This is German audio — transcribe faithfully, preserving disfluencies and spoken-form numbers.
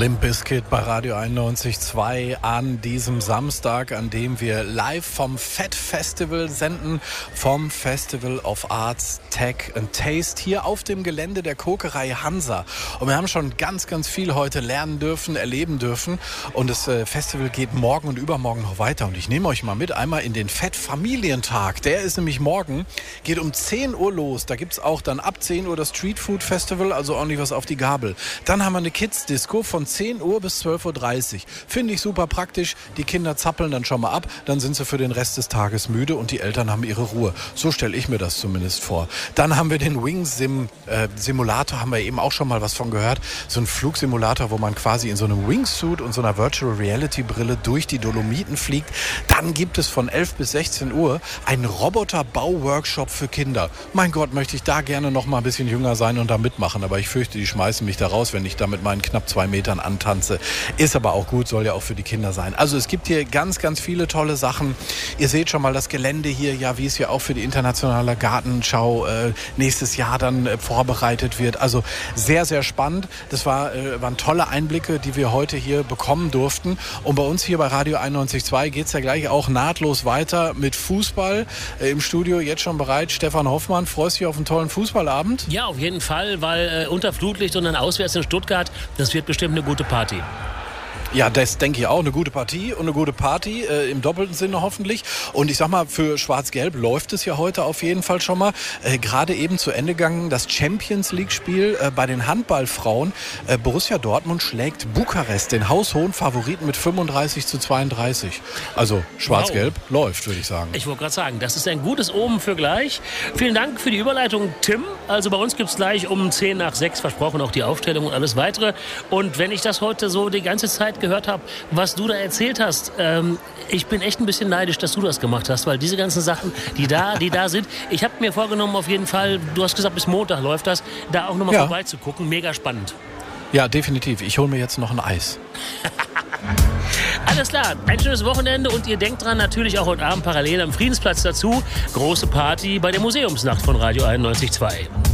Limp Bizkit bei Radio einundneunzig Komma zwei an diesem Samstag, an dem wir live vom Fett Festival senden, vom Festival of Arts, Tech and Taste hier auf dem Gelände der Kokerei Hansa. Und wir haben schon ganz, ganz viel heute lernen dürfen, erleben dürfen. Und das äh, Festival geht morgen und übermorgen noch weiter. Und ich nehme euch mal mit einmal in den Fett Familientag. Der ist nämlich morgen, geht um zehn Uhr los. Da gibt es auch dann ab zehn Uhr das Street Food Festival, also ordentlich was auf die Gabel. Dann haben wir eine Kids-Disco von zehn Uhr bis zwölf Uhr dreißig. Finde ich super praktisch. Die Kinder zappeln dann schon mal ab, dann sind sie für den Rest des Tages müde und die Eltern haben ihre Ruhe. So stelle ich mir das zumindest vor. Dann haben wir den Wings-Simulator, haben wir eben auch schon mal was von gehört. So ein Flugsimulator, wo man quasi in so einem Wingsuit und so einer Virtual Reality Brille durch die Dolomiten fliegt. Dann gibt es von elf bis sechzehn Uhr einen Roboter-Bau-Workshop für Kinder. Mein Gott, möchte ich da gerne noch mal ein bisschen jünger sein und da mitmachen, aber ich fürchte, die schmeißen mich da raus, wenn ich da mit meinen knapp zwei Metern antanze. Ist aber auch gut, soll ja auch für die Kinder sein. Also es gibt hier ganz, ganz viele tolle Sachen. Ihr seht schon mal das Gelände hier, ja, wie es ja auch für die internationale Gartenschau äh, nächstes Jahr dann äh, vorbereitet wird. Also sehr, sehr spannend. Das war, äh, waren tolle Einblicke, die wir heute hier bekommen durften. Und bei uns hier bei Radio einundneunzig Komma zwei geht es ja gleich auch nahtlos weiter mit Fußball. Äh, Im Studio jetzt schon bereit. Stefan Hoffmann, freust du dich auf einen tollen Fußballabend? Ja, auf jeden Fall, weil äh, unter Flutlicht und dann auswärts in Stuttgart, das wird bestimmt eine gute Party. Ja, das denke ich auch. Eine gute Partie und eine gute Party, äh, im doppelten Sinne hoffentlich. Und ich sag mal, für Schwarz-Gelb läuft es ja heute auf jeden Fall schon mal. Äh, Gerade eben zu Ende gegangen das Champions-League-Spiel äh, bei den Handballfrauen. Äh, Borussia Dortmund schlägt Bukarest, den haushohen Favoriten, mit fünfunddreißig zu zweiunddreißig. Also Schwarz-Gelb wow. läuft, würde ich sagen. Ich wollte gerade sagen, das ist ein gutes Omen für gleich. Vielen Dank für die Überleitung, Tim. Also bei uns gibt es gleich um zehn nach sechs versprochen auch die Aufstellung und alles weitere. Und wenn ich das heute so die ganze Zeit gehört habe, was du da erzählt hast. Ähm, ich bin echt ein bisschen neidisch, dass du das gemacht hast, weil diese ganzen Sachen, die da, die da sind, ich habe mir vorgenommen auf jeden Fall, du hast gesagt, bis Montag läuft das, da auch nochmal ja. vorbeizugucken. Mega spannend. Ja, definitiv. Ich hole mir jetzt noch ein Eis. Alles klar, ein schönes Wochenende und ihr denkt dran, natürlich auch heute Abend parallel am Friedensplatz dazu. Große Party bei der Museumsnacht von Radio einundneunzig Komma zwei.